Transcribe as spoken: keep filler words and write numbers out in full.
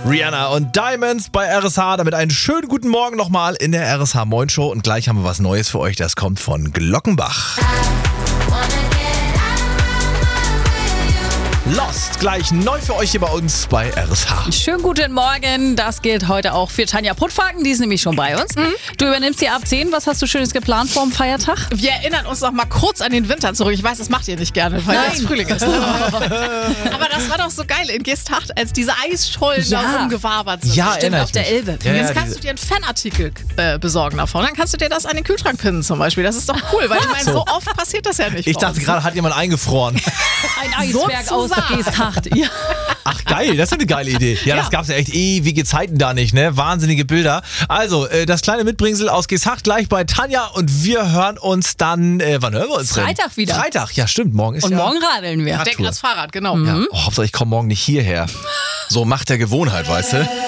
Rihanna und Diamonds bei R S H. Damit einen schönen guten Morgen nochmal in der R S H Moin Show. Und gleich haben wir was Neues für euch. Das kommt von Glockenbach. Lost, gleich neu für euch hier bei uns bei R S H. Schönen guten Morgen. Das gilt heute auch für Tanja Puttfagen. Die ist nämlich schon bei uns. Mhm. Du übernimmst die ab zehn. Was hast du Schönes geplant vor dem Feiertag? Wir erinnern uns noch mal kurz an den Winter zurück. Ich weiß, das macht ihr nicht gerne, weil es Frühling ist. Aber das war doch so geil in Geesthacht, als diese Eisschollen Ja. da rumgewabert sind. Ja, Stimmt, erinnere auf ich der mich. Elbe. Ja, Jetzt ja, kannst diese- du dir einen Fanartikel äh, besorgen davon. Dann kannst du dir das an den Kühlschrank pinnen zum Beispiel. Das ist doch cool, weil ich meine, so oft passiert das ja nicht. Ich bei dachte uns. gerade, hat jemand eingefroren. Ein Eisberg aus der Sozusagen. Geesthacht. Ja. Ach geil, das ist eine geile Idee. Ja, das Ja. gab's ja echt ewige Zeiten da nicht, ne? Wahnsinnige Bilder. Also, äh, das kleine Mitbringsel aus Geesthacht gleich bei Tanja und wir hören uns dann, äh, wann hören wir uns denn? Freitag wieder. Freitag, ja stimmt, morgen ist Und ja... morgen radeln wir. Radtour. Denk ans Fahrrad, genau. Ja. Oh, Hauptsache ich komme morgen nicht hierher. So Macht der Gewohnheit, weißt du?